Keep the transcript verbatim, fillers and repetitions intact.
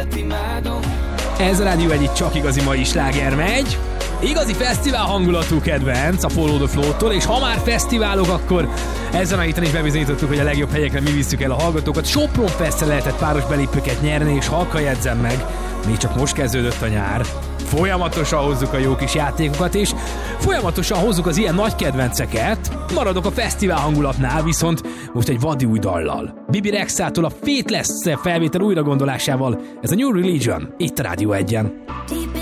életet imádom. Ez a Rádió egy csak igazi mai sláger megy. Igazi fesztivál hangulatú kedvenc a Follow the Flow-tól, és ha már fesztiválok, akkor ezen a héten is bebizonyítottuk, hogy a legjobb helyekre mi visszük el a hallgatókat. Sopron Festre lehetett páros belépőket nyerni, és halka jegyzem meg, még csak most kezdődött a nyár. Folyamatosan hozzuk a jó kis játékokat, és folyamatosan hozzuk az ilyen nagy kedvenceket. Maradok a fesztivál hangulatnál, viszont most egy vadi új dallal. Bibi Rexától a Faithless felvétel újragondolásával. Ez a New Religion, itt a Rádió egyen.